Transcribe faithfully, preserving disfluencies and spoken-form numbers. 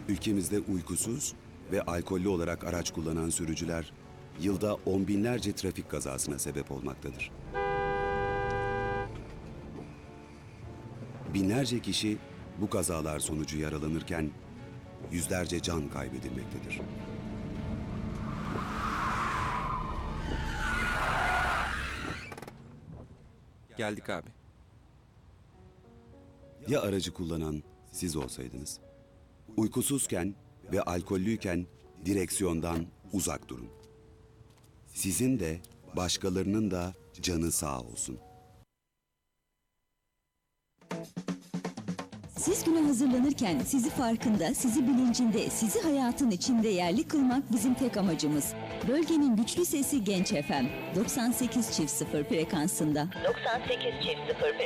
Ülkemizde uykusuz ve alkollü olarak araç kullanan sürücüler yılda on binlerce trafik kazasına sebep olmaktadır. Binlerce kişi bu kazalar sonucu yaralanırken yüzlerce can kaybedilmektedir. Geldik abi. Ya aracı kullanan siz olsaydınız? Uykusuzken ve alkollüyken direksiyondan uzak durun. Sizin de başkalarının da canı sağ olsun. Siz güne hazırlanırken sizi farkında, sizi bilincinde, sizi hayatın içinde yerli kılmak bizim tek amacımız. Bölgenin güçlü sesi Genç F M doksan sekiz çift sıfır frekansında. doksan sekiz çift sıfır